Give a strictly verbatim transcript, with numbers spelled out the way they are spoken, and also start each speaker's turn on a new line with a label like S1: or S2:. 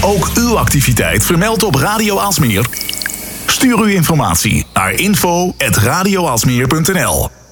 S1: Ook uw activiteit vermeld op Radio Aalsmeer? Stuur uw informatie naar info at radio aalsmeer punt n l.